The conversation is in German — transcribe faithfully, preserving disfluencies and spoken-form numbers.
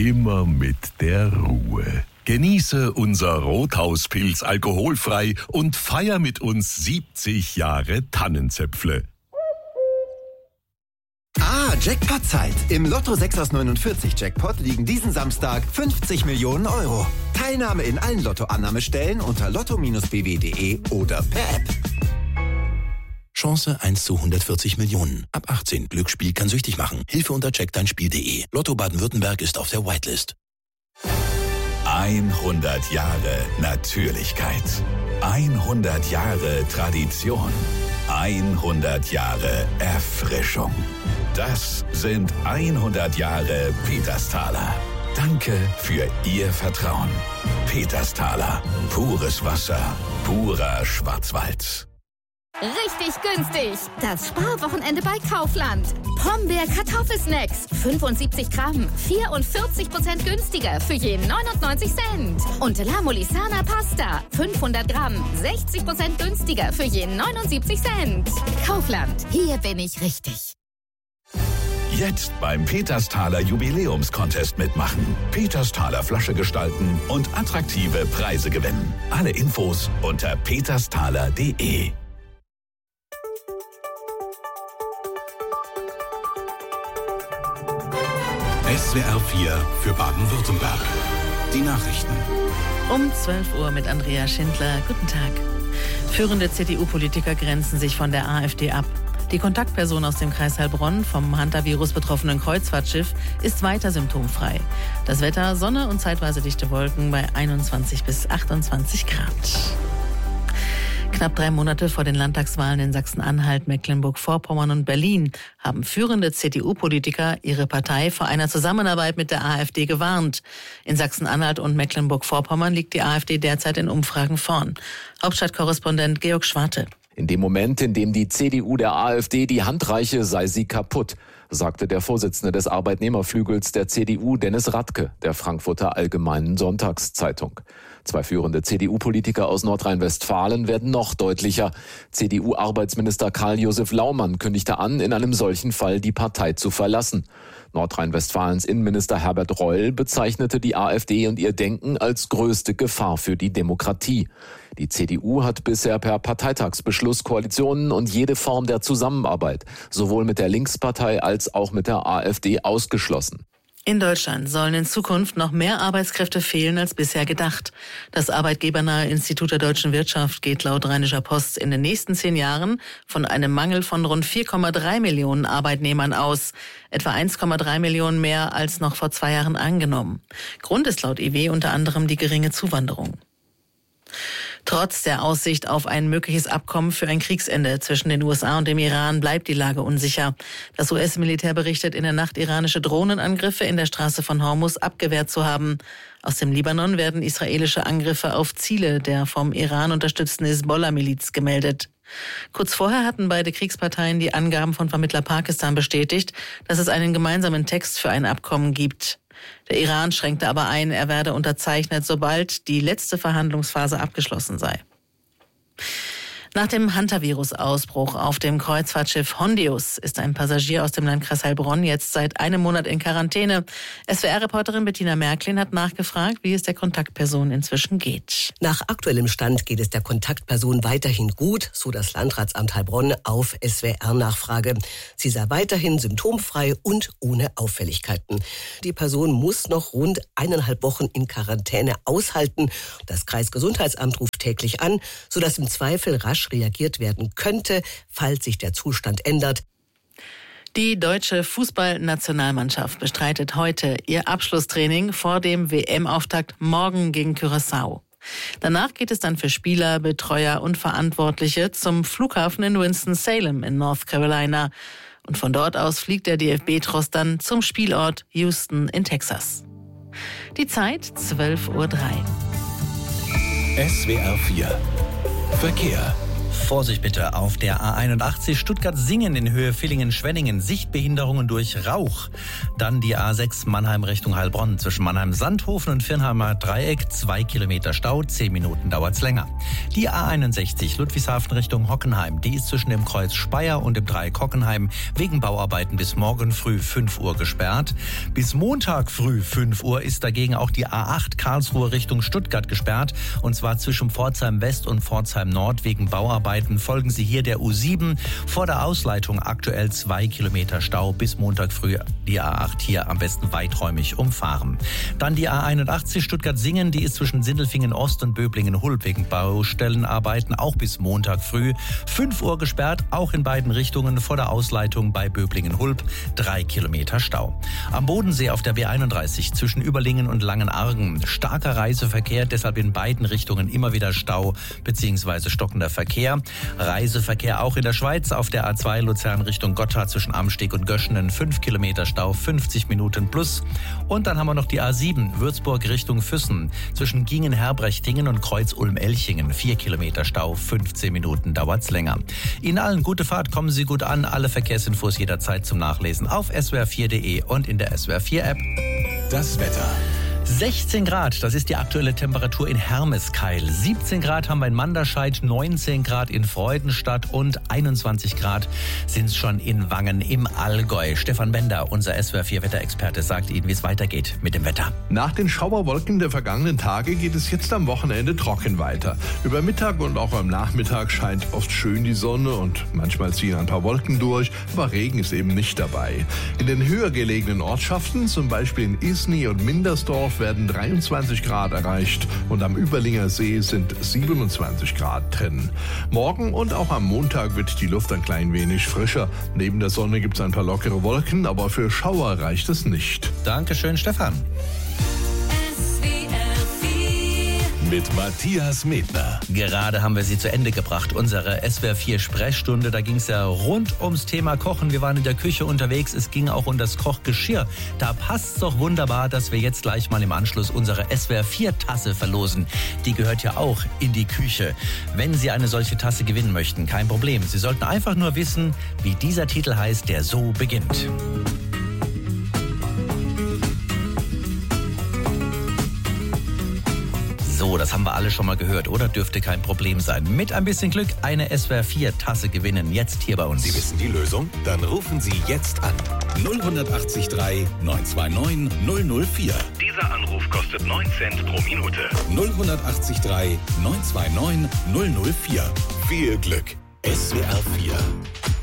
immer mit der Ruhe. Genieße unser Rothauspilz alkoholfrei und feier mit uns siebzig Jahre Tannenzäpfle. Ah, Jackpot-Zeit. Im Lotto sechs aus neunundvierzig Jackpot liegen diesen Samstag fünfzig Millionen Euro. Teilnahme in allen Lotto-Annahmestellen unter lotto Bindestrich b w punkt de oder per App. Chance eins zu hundertvierzig Millionen. Ab achtzehn. Glücksspiel kann süchtig machen. Hilfe unter check dein Spiel punkt de. Lotto Baden-Württemberg ist auf der Whitelist. hundert Jahre Natürlichkeit. hundert Jahre Tradition. hundert Jahre Erfrischung. Das sind hundert Jahre Petersthaler. Danke für Ihr Vertrauen. Petersthaler. Pures Wasser. Purer Schwarzwald. Richtig günstig. Das Sparwochenende bei Kaufland. Pombeer Kartoffelsnacks. fünfundsiebzig Gramm. vierundvierzig Prozent günstiger für je neunundneunzig Cent. Und La Molisana Pasta. fünfhundert Gramm. sechzig Prozent günstiger für je neunundsiebzig Cent. Kaufland. Hier bin ich richtig. Jetzt beim Petersthaler Jubiläumscontest mitmachen. Petersthaler Flasche gestalten und attraktive Preise gewinnen. Alle Infos unter petersthaler punkt de. S W R vier für Baden-Württemberg. Die Nachrichten. Um zwölf Uhr mit Andrea Schindler. Guten Tag. Führende C D U-Politiker grenzen sich von der AfD ab. Die Kontaktperson aus dem Kreis Heilbronn vom Hantavirus betroffenen Kreuzfahrtschiff ist weiter symptomfrei. Das Wetter, Sonne und zeitweise dichte Wolken bei einundzwanzig bis achtundzwanzig Grad. Knapp drei Monate vor den Landtagswahlen in Sachsen-Anhalt, Mecklenburg-Vorpommern und Berlin haben führende C D U-Politiker ihre Partei vor einer Zusammenarbeit mit der AfD gewarnt. In Sachsen-Anhalt und Mecklenburg-Vorpommern liegt die AfD derzeit in Umfragen vorn. Hauptstadtkorrespondent Georg Schwarte. In dem Moment, in dem die C D U der AfD die Hand reiche, sei sie kaputt, sagte der Vorsitzende des Arbeitnehmerflügels der C D U, Dennis Radke, der Frankfurter Allgemeinen Sonntagszeitung. Zwei führende C D U-Politiker aus Nordrhein-Westfalen werden noch deutlicher. C D U-Arbeitsminister Karl-Josef Laumann kündigte an, in einem solchen Fall die Partei zu verlassen. Nordrhein-Westfalens Innenminister Herbert Reul bezeichnete die AfD und ihr Denken als größte Gefahr für die Demokratie. Die C D U hat bisher per Parteitagsbeschluss Koalitionen und jede Form der Zusammenarbeit, sowohl mit der Linkspartei als auch mit der AfD, ausgeschlossen. In Deutschland sollen in Zukunft noch mehr Arbeitskräfte fehlen als bisher gedacht. Das arbeitgebernahe Institut der deutschen Wirtschaft geht laut Rheinischer Post in den nächsten zehn Jahren von einem Mangel von rund vier Komma drei Millionen Arbeitnehmern aus. Etwa eins Komma drei Millionen mehr als noch vor zwei Jahren angenommen. Grund ist laut I W unter anderem die geringe Zuwanderung. Trotz der Aussicht auf ein mögliches Abkommen für ein Kriegsende zwischen den U S A und dem Iran bleibt die Lage unsicher. Das U S-Militär berichtet, in der Nacht iranische Drohnenangriffe in der Straße von Hormuz abgewehrt zu haben. Aus dem Libanon werden israelische Angriffe auf Ziele der vom Iran unterstützten Hisbollah-Miliz gemeldet. Kurz vorher hatten beide Kriegsparteien die Angaben von Vermittler Pakistan bestätigt, dass es einen gemeinsamen Text für ein Abkommen gibt. Der Iran schränkte aber ein, er werde unterzeichnet, sobald die letzte Verhandlungsphase abgeschlossen sei. Nach dem Hantavirus-Ausbruch auf dem Kreuzfahrtschiff Hondius ist ein Passagier aus dem Landkreis Heilbronn jetzt seit einem Monat in Quarantäne. S W R-Reporterin Bettina Märklin hat nachgefragt, wie es der Kontaktperson inzwischen geht. Nach aktuellem Stand geht es der Kontaktperson weiterhin gut, so das Landratsamt Heilbronn auf S W R-Nachfrage. Sie sei weiterhin symptomfrei und ohne Auffälligkeiten. Die Person muss noch rund eineinhalb Wochen in Quarantäne aushalten. Das Kreisgesundheitsamt ruft täglich an, sodass im Zweifel rasch reagiert werden könnte, falls sich der Zustand ändert. Die deutsche Fußballnationalmannschaft bestreitet heute ihr Abschlusstraining vor dem W M-Auftakt morgen gegen Curaçao. Danach geht es dann für Spieler, Betreuer und Verantwortliche zum Flughafen in Winston-Salem in North Carolina. Und von dort aus fliegt der D F B-Tross dann zum Spielort Houston in Texas. Die Zeit zwölf Uhr drei. S W R vier Verkehr. Vorsicht bitte auf der A einundachtzig Stuttgart-Singen in Höhe Villingen-Schwenningen. Sichtbehinderungen durch Rauch. Dann die A sechs Mannheim Richtung Heilbronn. Zwischen Mannheim-Sandhofen und Firnheimer Dreieck. Zwei Kilometer Stau, zehn Minuten dauert's länger. Die A einundsechzig Ludwigshafen Richtung Hockenheim. Die ist zwischen dem Kreuz Speyer und dem Dreieck Hockenheim wegen Bauarbeiten bis morgen früh fünf Uhr gesperrt. Bis Montag früh fünf Uhr ist dagegen auch die A acht Karlsruhe Richtung Stuttgart gesperrt. Und zwar zwischen Pforzheim West und Pforzheim Nord wegen Bauarbeiten. Folgen Sie hier der U sieben. Vor der Ausleitung aktuell zwei Kilometer Stau. Bis Montag früh die A acht hier am besten weiträumig umfahren. Dann die A einundachtzig Stuttgart-Singen. Die ist zwischen Sindelfingen Ost und Böblingen-Hulb wegen Baustellenarbeiten auch bis Montag früh fünf Uhr gesperrt. Auch in beiden Richtungen vor der Ausleitung bei Böblingen-Hulb drei Kilometer Stau. Am Bodensee auf der B einunddreißig zwischen Überlingen und Langenargen. Starker Reiseverkehr, deshalb in beiden Richtungen immer wieder Stau bzw. stockender Verkehr. Reiseverkehr auch in der Schweiz auf der A zwei Luzern Richtung Gotthard zwischen Amsteg und Göschenen. fünf Kilometer Stau, fünfzig Minuten plus. Und dann haben wir noch die A sieben Würzburg Richtung Füssen zwischen Gingen-Herbrechtingen und Kreuz-Ulm-Elchingen. vier Kilometer Stau, fünfzehn Minuten dauert's länger. Ihnen allen gute Fahrt, kommen Sie gut an. Alle Verkehrsinfos jederzeit zum Nachlesen auf S W R vier punkt de und in der S W R vier App. Das Wetter. sechzehn Grad, das ist die aktuelle Temperatur in Hermeskeil. siebzehn Grad haben wir in Manderscheid, neunzehn Grad in Freudenstadt und einundzwanzig Grad sind es schon in Wangen im Allgäu. Stefan Bender, unser S W R vier Wetterexperte, sagt Ihnen, wie es weitergeht mit dem Wetter. Nach den Schauerwolken der vergangenen Tage geht es jetzt am Wochenende trocken weiter. Über Mittag und auch am Nachmittag scheint oft schön die Sonne und manchmal ziehen ein paar Wolken durch, aber Regen ist eben nicht dabei. In den höher gelegenen Ortschaften, zum Beispiel in Isny und Mindersdorf, werden dreiundzwanzig Grad erreicht und am Überlinger See sind siebenundzwanzig Grad drin. Morgen und auch am Montag wird die Luft ein klein wenig frischer. Neben der Sonne gibt es ein paar lockere Wolken, aber für Schauer reicht es nicht. Dankeschön, Stefan. Mit Matthias Medner. Gerade haben wir sie zu Ende gebracht, unsere S W R vier Sprechstunde. Da ging es ja rund ums Thema Kochen. Wir waren in der Küche unterwegs. Es ging auch um das Kochgeschirr. Da passt es doch wunderbar, dass wir jetzt gleich mal im Anschluss unsere S W R vier Tasse verlosen. Die gehört ja auch in die Küche. Wenn Sie eine solche Tasse gewinnen möchten, kein Problem. Sie sollten einfach nur wissen, wie dieser Titel heißt, der so beginnt. So, das haben wir alle schon mal gehört, oder? Dürfte kein Problem sein. Mit ein bisschen Glück eine S W R vier Tasse gewinnen. Jetzt hier bei uns. Sie wissen die Lösung? Dann rufen Sie jetzt an. null acht drei neun zwei neun null null vier. Dieser Anruf kostet neun Cent pro Minute. null acht drei neun zwei neun null null vier. Viel Glück. S W R vier.